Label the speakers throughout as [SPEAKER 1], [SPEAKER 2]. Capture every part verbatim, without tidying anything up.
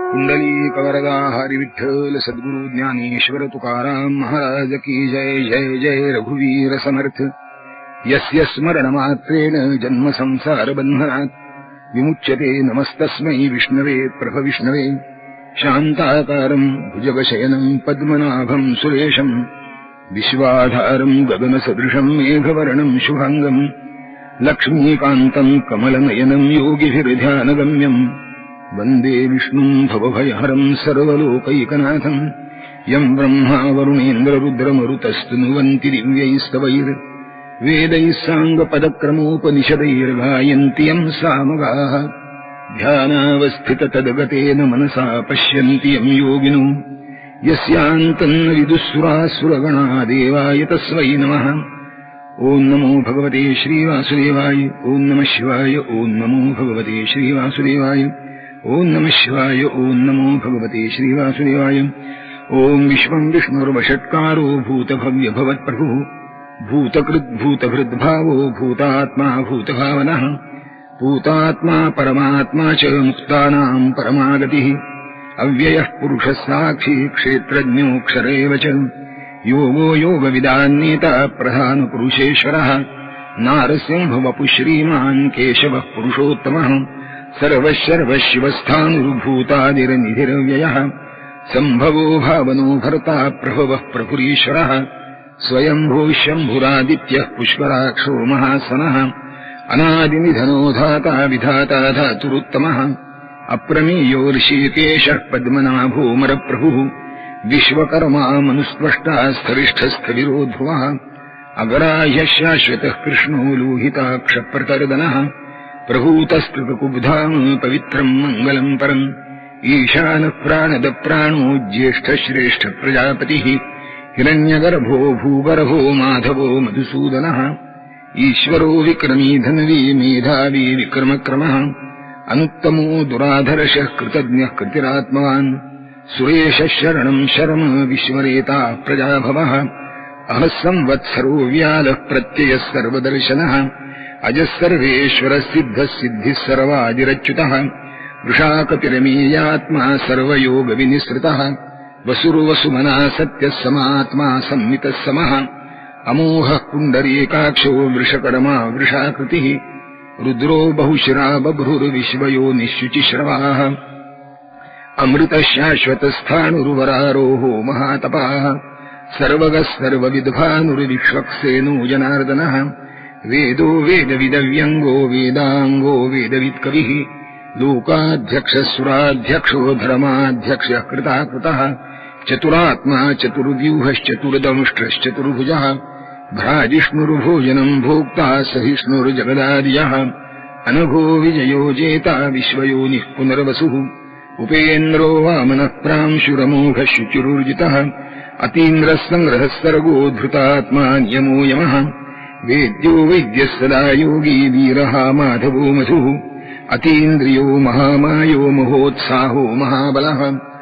[SPEAKER 1] कुंडलीकवरदा हरि विठ्ठल सद्गुरु ज्ञानेश्वर तुकाराम महाराज की जय। जय जय रघुवीर समर्थ। यस्य स्मरणमात्रेण जन्म संसार बन्धनात् विमुच्यते नमस्तस्मै विष्णवे प्रभविष्णवे। शान्ताकारं भुजगशयनं पद्मनाभं सुरेशं विश्वाधारं गगनसदृशं मेघवर्णं शुभांगं लक्ष्मीकान्तं कमलनयनं योगिभिर्ध्यानगम्यं वन्दे विष्णुं भवभयहरं सर्वलोकैकनाथं। यं ब्रह्मा वरुणेन्द्ररुद्रमरुतस्तुनुवन्ति दिव्यैस्तवैर् वेदैः साङ्गपदक्रमोपनिषदैर्गायन्ति यं सामगाः। ध्यानावस्थिततद्गतेन मनसा पश्यन्ति यं योगिनो यस्यान्तन्न विदुःसुरासुरगणा देवाय तस्मै नमः। ॐ नमो भगवते श्रीवासुदेवाय। ॐ नमः शिवाय। ॐ नमो भगवते श्रीवासुदेवाय। ॐ नमः शिवाय। ॐ नमो भगवते श्रीवासुदेवाय। ॐ विश्वं विष्णुर्वषट्कारो भूतभव्यभवत्प्रभुः भूतकृद्भूतभृद्भावो भूतात्मा भूतभावनः भूतात्मा परमात्मा च मुक्तानां परमागतिः। अव्ययः पुरुषः साक्षी क्षेत्रज्ञोऽक्षर एव च योगो योगविदान्नेता प्रधानपुरुषेश्वरः। नारसिंहवपुः श्रीमान् केशवः पुरुषोत्तमः सर्वशर्वशिवस्थानुर्भूतादिरनिधिरव्ययः। सम्भवो भावनो भर्ता प्रभवः प्रभुरीश्वरः। स्वयंभूः शम्भुरादित्यः पुष्कराक्षो महासनः अनादिनिधनो धाता विधाता धातुरुत्तमः। अप्रमेयो ऋषिकेशः पद्मनाभो मरप्रभुः विश्वकर्मा मनुस्पष्टा स्थरिष्ठस्थविरो ध्रुवः। अग्राह्यः शाश्वतः कृष्णो लोहिताक्षप्रतर्दनः प्रभूतस्तृतकुब्धाम् पवित्रम् मङ्गलम् परम्। ईशानः प्राणदप्राणो ज्येष्ठश्रेष्ठ प्रजापतिः हिरण्यगर्भो भूगर्भो माधवो मधुसूदनः। ईश्वरो विक्रमी धन्वी मेधावी विक्रमक्रमः अनुत्तमो दुराधर्षः कृतज्ञः कृतिरात्मवान्। सुरेशः शरणं शर्म विश्वरेता प्रजाभवः। अहः संवत्सरो व्यालः प्रत्ययः सर्वदर्शनः अजः सर्वेश्वरः सिद्धः सिद्धिः सर्वादिरच्युतः। वृषाकपिरमेयात्मा सर्वयोगविनिसृतः वसुर्वसुमना सत्यः समात्मा संमितः समः। अमोघः पुण्डरीकाक्षो वृषकर्मा वृषाकृतिः रुद्रो बहुशिरा बभ्रुर्विश्वयोनिश्शुचिश्रवाः। अमृतः शाश्वतस्थाणुर्वरारोहो महातपाः सर्वगः सर्वविद्भानुर्विक्ष्वक्सेनो जनार्दनः। वेदो वेदविदव्यङ्गो वेदाङ्गो वेदवित्कविः लोकाध्यक्षः धर्माध्यक्षः कृताकृतः। चतुरात्मा चतुर्व्यूहश्चतुर्दंष्ट्रश्चतुर्भुजः भ्राजिष्णुर्भोजनम् भोक्ता सहिष्णुर्जगदादियः। अनघो विजयो जेता विश्वयोनिः पुनर्वसुः उपेन्द्रो वामनः प्रांशुरमोघः शुचिरुर्जितः। अतीन्द्रः सङ्ग्रहः सर्गो धृतात्मा नियमो यमः। वेद्यो वैद्यः सदा योगी वीरः माधवो मधुः। अतीन्द्रियो महामायो महोत्साहो महाबलः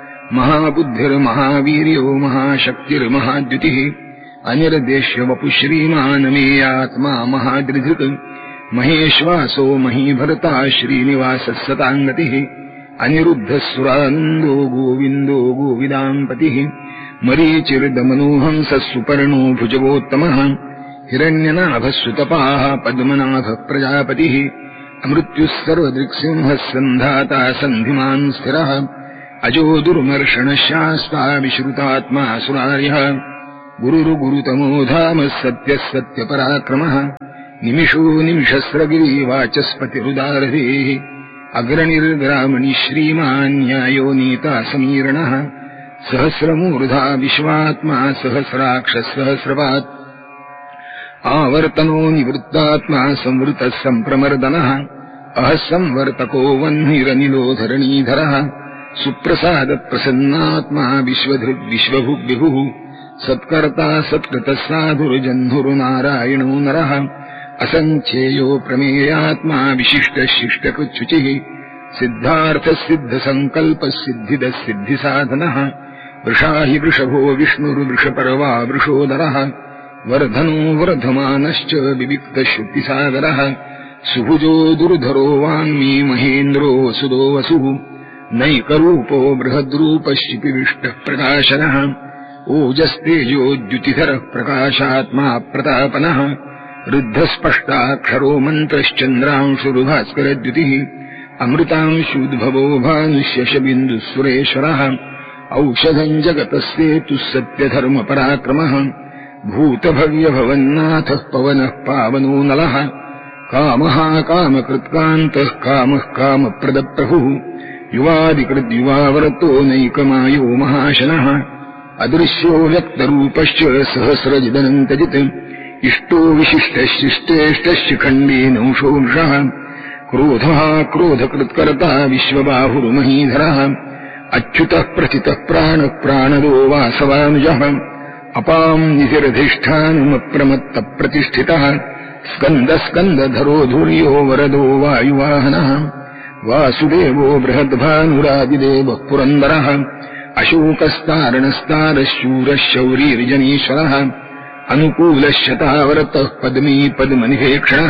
[SPEAKER 1] महाबुद्धिर्महावीर्यो महाशक्तिर्महाद्युतिः। अनिर्देश्य वपुः श्रीमान् मेयात्मा महादृधृक् महेश्वासो महीभर्ता श्रीनिवासः सताङ्गतिः। अनिरुद्धः सुरानन्दो गोविन्दो गोविदाम्पतिः मरीचिर्दमनोहंसः सुपर्णो भुजगोत्तमः। हिरण्यनाभः सुतपाः पद्मनाभः प्रजापतिः। अमृत्युः सर्वदृक्सिंहः सन्धाता सन्धिमान् स्थिरः अजो दुर्मर्षणः शास्ता विश्रुतात्मा सुरार्यः। गुरुर्गुरुतमो धामः सत्यः सत्यपराक्रमः निमिषो निमिषस्रगिरिवाचस्पतिरुदारधेः। अग्रणिर्ग्रामणि श्रीमान् न्यायो नीता समीरणः सहस्रमूर्धा विश्वात्मा सहस्राक्षः सहस्रपात् आवर्तनो निवृत्तात्मा संवृतः सम्प्रमर्दनः। अहः संवर्तको वह्निरनिलो धरणीधरः सुप्रसादप्रसन्नात्मा विश्वधृग्विश्वभुग्विभुः सत्कर्ता सत्कृतः साधुर्जह्नुर्नारायणो नरः। असङ्ख्येयो प्रमेयात्मा विशिष्टः शिष्टकृच्छुचिः सिद्धार्थः सिद्धसङ्कल्पः सिद्धिदः सिद्धिसाधनः। वृषा हि वृषभो विष्णुर्वृषपर्वा वृषोदरः वर्धनो वर्धमानश्च विविक्तश्रुतिसागरः। सुभुजो दुर्धरो वाङ्मी महेन्द्रो वसुदो वसुः नैकरूपो बृहद्रूपश्चिपिविष्टः प्रकाशनः ओजस्तेजोद्युतिधरः प्रकाशात्मा प्रतापनः रुद्धस्पष्टाक्षरो मन्त्रश्चन्द्रांशुरुभास्करद्युतिः अमृतांशुद्भवो भानुष्यशबिन्दुः औषधम् जगतस्येतुः सत्यधर्मपराक्रमः भूतभव्यभवन्नाथः पवनः पावनो नलः कामः कामकृत्कान्तः कामः कामप्रदप्रभुः युवादिकृद्युवावर्तो नैकमायो महाशनः अदृश्यो व्यक्तरूपश्च सहस्रजिदनन्तजित् इष्टो विशिष्टशिष्टेष्टश्च खण्डेनौषोंषः क्रोधः क्रोधकृत्कर्ता विश्वबाहुर्महीधरः अच्युतः प्रथितः प्राणः प्राणदो वासवानुजः अपाम् निधिरधिष्ठानमप्रमत्तप्रतिष्ठितः स्कन्दस्कन्दधरो धुर्यो वरदो वायुवाहनः वासुदेवो बृहद्भानुरादिदेवः पुरन्दरः अशोकस्तारणस्तारशूरः शौरीर्जनीश्वरः अनुकूलश्शतावर्तः पद्मी पद्मनिभेक्षणः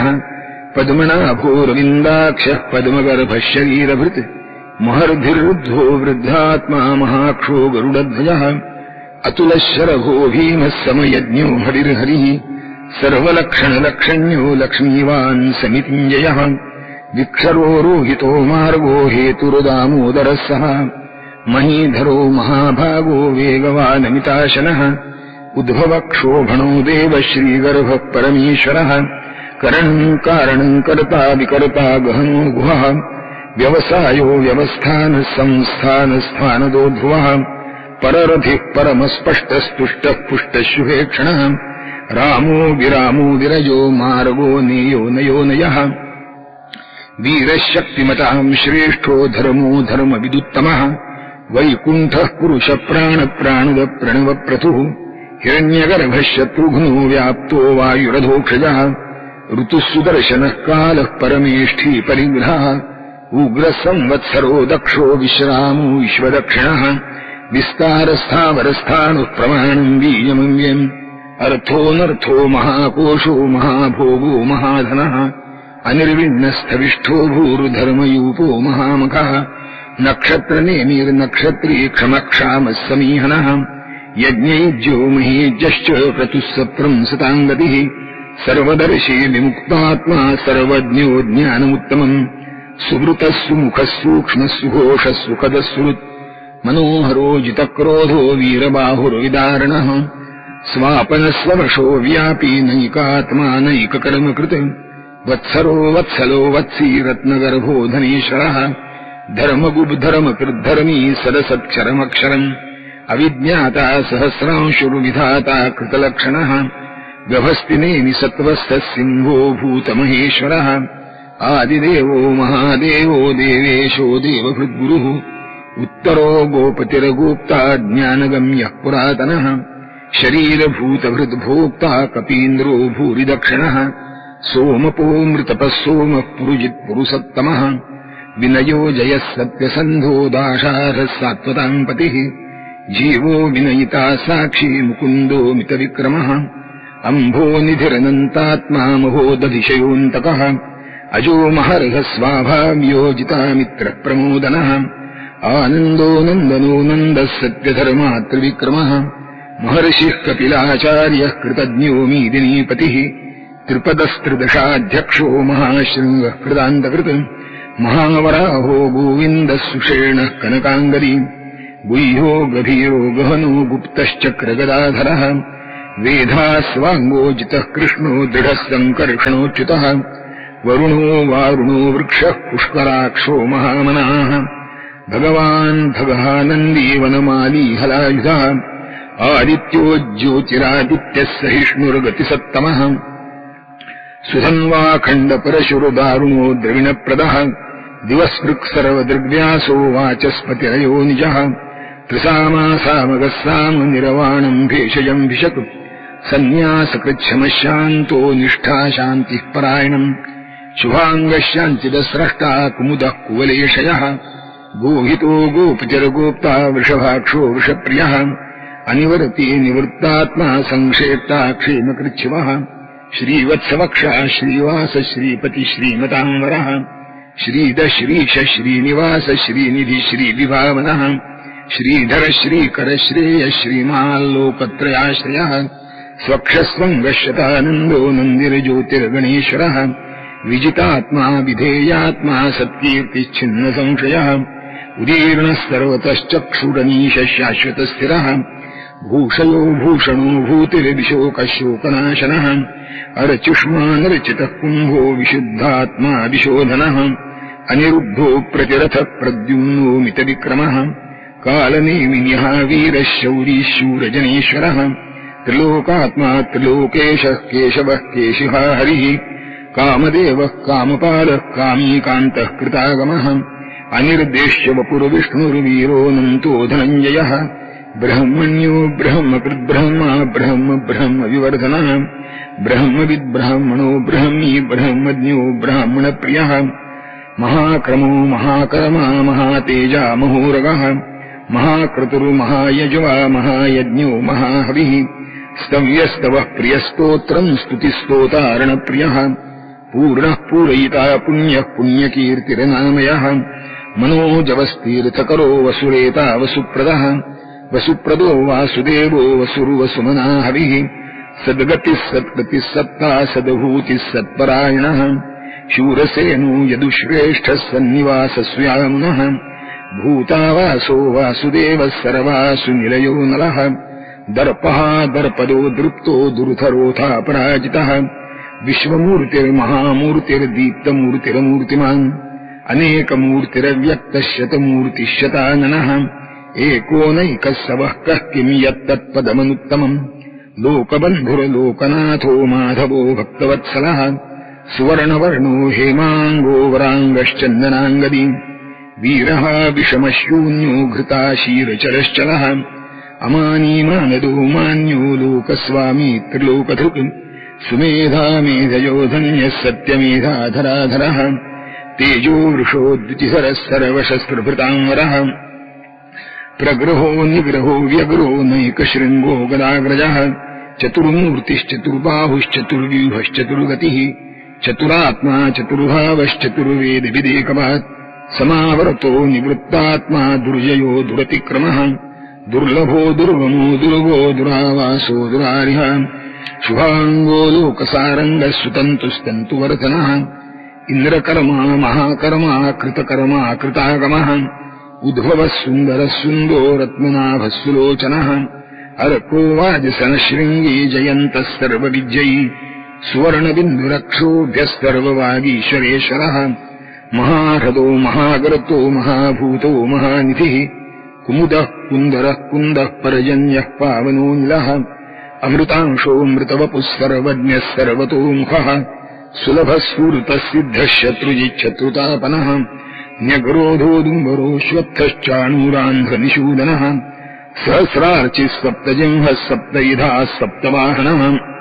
[SPEAKER 1] पद्मनाभोरविन्दाक्षः पद्मगर्भः शरीरभृत् महर्धिर्वृद्धो वृद्धात्मा महाक्षो गरुडध्वजः अतुलशरभो भीमः समयज्ञो हरिर्हरिः सर्वलक्षणलक्षण्यो लक्ष्मीवान् समितिञ्जयः विक्षरो रोहितो मार्गो हेतुर्दामोदरः सः महीधरो महाभागो वेगवानमिताशनः उद्भवक्षोभणो देवः श्रीगर्भः परमेश्वरः करणम् कारणम् कर्ता विकर्ता गहनो गुहः व्यवसायो व्यवस्थानः संस्थानस्थानदो ध्रुवः पररथिः परमस्पष्टस्तुष्टः पुष्टशुभेक्षणः रामो विरामो विरजो मार्गो नेयो नयो नयः वीरशक्तिमताम् श्रेष्ठो धर्मो धर्मविदुत्तमः वैकुण्ठः पुरुषप्राणप्राणुदप्रणवप्रथुः हिरण्यगर्भः शत्रुघ्नो व्याप्तो वायुरधोक्षजः ऋतुः सुदर्शनः कालः परमेष्ठी परिग्रहः उग्रसंवत्सरो दक्षो विश्रामो विश्वदक्षिणः विस्तारस्थावरस्थाणुः प्रमाणम् बीजमव्यम् अर्थोऽनर्थो महाकोशो महाभोगो महाधनः अनिर्विण्णस्थविष्ठो भूर्धर्मयूपो महामखः नक्षत्रनेमिर्नक्षत्री क्षमक्षामः समीहनः यज्ञैज्यो महेज्यश्च क्रतुः सताङ्गतिः सर्वदर्शी विमुक्तात्मा सर्वज्ञो ज्ञानमुत्तमम् सुवृतः सुमुखः सूक्ष्मः सुघोषः सुखदः सुहृत् मनोहरो जितक्रोधो वीरबाहुर्विदारणः स्वापनस्ववशो व्यापी नैकात्मा नैककर्मकृत् वत्सरो वत्सलो वत्सी रत्नगर्भो धनेश्वरः धर्मगुब्धर्मकृद्धर्मी सदसत्क्षरमक्षरम् अविज्ञाता सहस्रांशुर्विधाता कृतलक्षणः गभस्तिनेमि सत्त्वस्थः सिंहो भूतमहेश्वरः आदिदेवो महादेवो देवेशो देवभृद्गुरुः उत्तरो गोपतिर्गोप्ता ज्ञानगम्यः पुरातनः शरीरभूतभृद्भोक्ता कपीन्द्रो भूरिदक्षिणः सोमपो मृतपः सोमः पुरुजित्पुरुषोत्तमः विनयो जयः सत्यसन्धो दाशारः सात्वताम् पतिः जीवो विनयिता साक्षी मुकुन्दो मितविक्रमः अम्भो निधिरनन्तात्मा महोदधिशयोऽन्तकः अजो महर्घः स्वाभाव्योजितामित्रः प्रमोदनः आनन्दो नन्दनो नन्दः सत्यधर्मात्रिविक्रमः महर्षिः कपिलाचार्यः कृतज्ञो मीदिनीपतिः त्रिपदस्त्रिदशाध्यक्षो महाशृङ्गः कृतान्तकृत् महावराहो गोविन्दः सुषेणः कनकाङ्गदी गुह्यो गभीरो गहनो गुप्तश्चक्रगदाधरः वेधास्वाङ्गोजितः कृष्णो दृढः सङ्कर्षणोच्युतः वरुणो वारुणो वृक्षः पुष्कराक्षो महामनाः भगवान् भगः नन्दी वनमाली हलायुधः आदित्यो ज्योतिरादित्यः सहिष्णुर्गतिसत्तमः सुधन्वाखण्डपरशुरदारुणो द्रविणप्रदः दिवस्पृक् सर्वदृग्व्यासो वाचस्पतिरयो निजः त्रिसामासामगः साम निरवाणम् भेषजम् भिषक् सन्न्यासकृच्छमशान्तो निष्ठा शान्तिः परायणम् शुभाङ्गशान्तिदस्रष्टा कुमुदः कुवलेशयः गोहितो गोपतिर्गोप्ता वृषभाक्षो वृषप्रियः अनिवर्ती निवृत्तात्मा संक्षेप्ता क्षेमकृच्छिवः श्रीवत्सवक्षः श्रीवास श्रीपति श्रीमताम्बरः श्रीद श्रीश श्रीनिवास श्रीनिधि श्रीविभावनः श्रीधर श्रीकर श्रेय श्रीमाल्लोकत्रयाश्रयः स्वक्षस्वङ्गशतानन्दो नन्दिर्ज्योतिर्गणेश्वरः विजितात्मा विधेयात्मा सत्कीर्तिच्छिन्न संशयः उदीर्णः सर्वतश्चक्षुरनीश शाश्वतस्थिरः भूषयो भूषणो भूतिर्विशोकशोकनाशनः अर्चुष्मानर्चितः कुम्भो विशुद्धात्मा विशोधनः अनिरुद्धो प्रतिरथः प्रद्युम्नो मितविक्रमः कालनेमिन्यः वीरः शौरी शूरजनेश्वरः त्रिलोकात्मा त्रिलोकेशः केशवः केशिः हरिः कामदेवः कामपालः कामीकान्तः कृतागमः अनिर्देश्य वपुर्विष्णुर्वीरोऽनन्तो धनञ्जयः ब्रह्मण्यो ब्रह्मकृद्ब्रह्मा ब्रह्म ब्रह्म विवर्धनः ब्रह्मविद्ब्राह्मणो ब्रह्मी ब्रह्मज्ञो ब्राह्मणप्रियः महाक्रमो महाकर्मा महातेजा महोरगः महाक्रतुर्महायज्वा महायज्ञो महाहविः स्तव्यस्तवः प्रियस्तोत्रम् स्तुतिस्तोतारणप्रियः पूर्णः पूरयिता पुण्यः पुण्यकीर्तिर्नामयः मनोजवस्तीर्थकरो वसुरेता वसुप्रदः वसुप्रदो वासुदेवो वसुर्वसुमना हविः सद्गतिः सत्कृतिः सत्ता सद्भूतिः सत्परायणः शूरसेनो यदुश्रेष्ठः सन्निवासस्यामुनः भूतावासो वासुदेवः सर्वासु निलयो नलः दर्पः दर्पदो दृप्तो दुर्धरोऽथापराजितः विश्वमूर्तिर्महामूर्तिर्दीप्तमूर्तिरमूर्तिमान् अनेकमूर्तिरव्यक्तः शतमूर्तिः शताननः एकोनैकः सवः कः किम् यत्तत्पदमनुत्तमम् लोकबन्धुर्लोकनाथो माधवो भक्तवत्सलः सुवर्णवर्णो हेमाङ्गो वराङ्गश्चन्दनाङ्गदी वीरः विषमशून्यो घृताशीरचलश्चलः अमानीमानदो मान्यो लोकस्वामी त्रिलोकधृक् सुमेधा मेधयोधन्यः सत्यमेधाधराधरः तेजो वृषो द्युतिधरः सर्वशस्त्रभृताम्बरः प्रग्रहो निग्रहो व्यग्रो नैकशृङ्गो गदाग्रजः चतुर्मूर्तिश्चतुर्बाहुश्चतुर्व्यूहश्चतुर्गतिः चतुरात्मा चतुर्भावश्चतुर्वेदविदेकवात् समावर्तो निवृत्तात्मा दुर्जयो दुरतिक्रमः दुर्लभो दुर्गमो दुर्गो दुरावासो दुरारिः शुभाङ्गो लोकसारङ्गः सुतन्तुस्तन्तुवर्धनः इन्द्रकर्मा महाकर्मा कृतकर्मा कृतागमः उद्भवः सुन्दरः सुन्दो रत्ननाभः सुलोचनः अर्को वाजसनशृङ्गी जयन्तः सर्वविजयी सुवर्णबिन्दुरक्षोभ्यः सर्ववागीश्वरेश्वरः महारथो महागर्तो महाभूतो महानिधिः कुमुदः कुन्दरः कुन्दः पर्जन्यः पावनोऽनिलः अमृतांशोऽमृतवपुः सर्वज्ञः सर्वतोमुखः सुलभः सुहृतः सिद्धः शत्रुजिच्छत्रुतापनः न्यग्रोधोदुम्बरोऽश्वत्थश्चाणूरान्ध्रनिषूदनः सहस्रार्चिः सप्तजिह्वः सप्तयुधाः सप्तवाहनः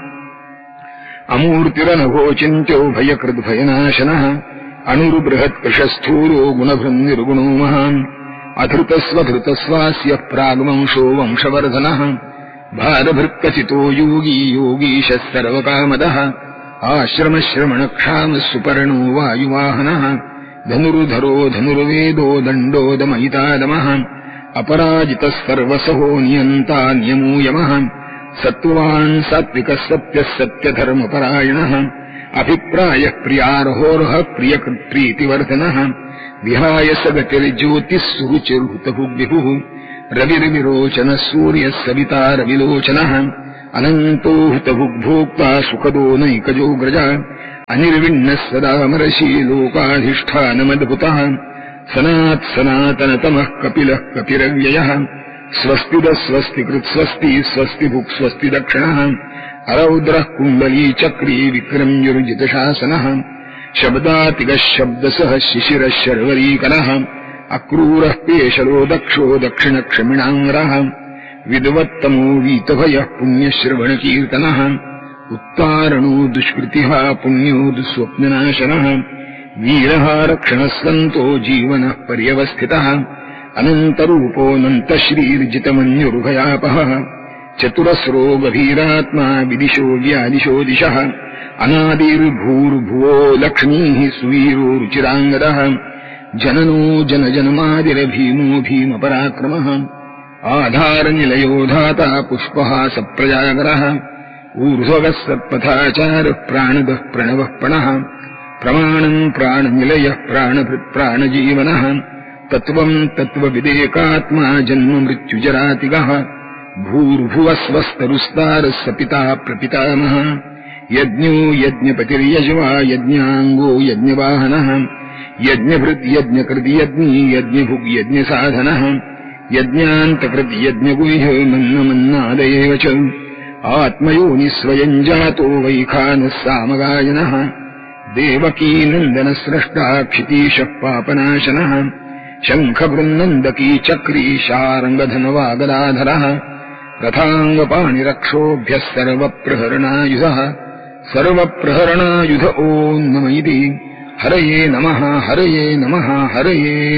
[SPEAKER 1] अमूर्तिरनघोचिन्त्यो भयकृद्भयनाशनः अणुर्बृहत्कृशस्थूलो गुणभृन्निर्गुणो महान् अधृतस्वधृतस्वास्य प्राग्वंशो वंशवर्धनः भारभृत्कचितो योगी योगीशः सर्वकामदः आश्रमश्रमणक्षामः सुपर्णो वायुवाहनः धनुर्धरो धनुर्वेदो दण्डोदमयितादमः अपराजितः सर्वसहो नियन्ता नियमो यमः सत्त्वान् सात्विकः सत्यः सत्यधर्मपरायणः अभिप्रायः प्रियार्होर्ह प्रियकृत्प्रीतिवर्धनः विहाय सगतिर्ज्योतिः सुरुचिर्हुतभुग्विभुः रविर्विरोचनः सूर्यः सविता रविलोचनः अनन्तो हुतभुग्भोक्ता सुखदो नैकजो ग्रजः अनिर्विण्णः सदामरशी लोकाधिष्ठानमद्भुतः सनात् सनातनतमः कपिलः कपिरव्ययः स्वस्तिदः स्वस्तिकृत् स्वस्ति स्वस्ति भुक् स्वस्ति दक्षिणः अरौद्रः कुण्डली चक्री विक्रम्युर्जितशासनः शब्दातिगः शब्दसः शिशिरः शर्वरीकरः अक्रूरः पेशलो दक्षो दक्षिणक्षमिणाङ्गरः विद्वत्तमो वीतभयः पुण्यश्रवणकीर्तनः उत्तारणो दुष्कृतिः पुण्यो दुःस्वप्ननाशनः वीरः रक्षणः सन्तो जीवनः पर्यवस्थितः अनन्तरूपोऽनन्तश्रीर्जितमन्युर्भयापहः चतुरस्रो गभीरात्मा विदिशो व्यादिशो दिशः अनादिर्भूर्भुवो लक्ष्मीः सुवीरो रुचिराङ्गदः जननो जनजन्मादिरभीमो भीमपराक्रमः आधारनिलयो धाता पुष्पः सप्रजागरः ऊर्ध्वगः सत्पथाचारः प्राणदः प्रणवः प्रणः प्रमाणम् प्राणनिलयः प्राणभृत्प्राणजीवनः तत्त्वम् तत्त्वविदेकात्मा जन्म मृत्युजरातिगः भूर्भुवस्वस्तरुस्तारः स पिता प्रपितामहः यज्ञो यज्ञपतिर्यज्वा यज्ञाङ्गो यज्ञवाहनः यज्ञभृद्यज्ञकृद्यज्ञी यज्ञभुग्यज्ञसाधनः यज्ञान्तकृद्यज्ञगुह्यो मन्नमन्नादयेव च आत्मयोनिः स्वयम् जातो वैखानः सामगायनः देवकीनन्दनस्रष्टा क्षितीशः पापनाशनः शङ्खबृन्नन्दकी चक्री शार्ङ्गधनवागदाधरः रथाङ्गपाणिरक्षोभ्यः सर्वप्रहरणायुधः सर्वप्रहरणायुध ॐ नम इति हरये नमः हरये नमः हरये